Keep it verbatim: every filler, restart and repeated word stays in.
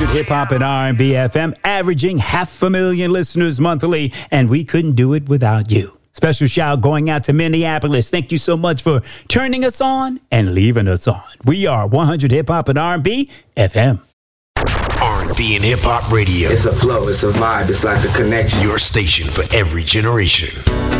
hundred Hip Hop and R and B F M, averaging half a million listeners monthly, and we couldn't do it without you. Special shout going out to Minneapolis. Thank you so much for turning us on and leaving us on. We are one hundred Hip Hop and R and B F M. R and B and Hip Hop Radio. It's a flow, it's a vibe, it's like a connection. Your station for every generation.